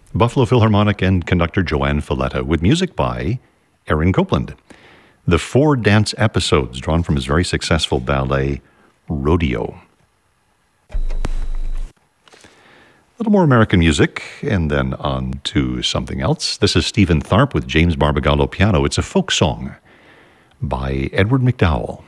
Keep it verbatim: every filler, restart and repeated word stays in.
Buffalo Philharmonic and conductor Joanne Falletta, with music by Aaron Copland. The four dance episodes drawn from his very successful ballet, Rodeo. A little more American music, and then on to something else. This is Stephen Tharp with James Barbagallo piano. It's a folk song by Edward McDowell.